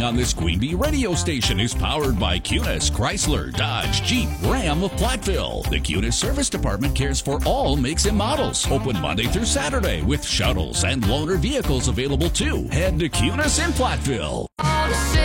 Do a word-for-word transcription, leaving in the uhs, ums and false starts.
on this Queen Bee radio station is powered by Cunis, Chrysler, Dodge, Jeep, Ram of Platteville. The Cunis Service Department cares for all makes and models. Open Monday through Saturday with shuttles and loaner vehicles available too. Head to Cunis in Platteville.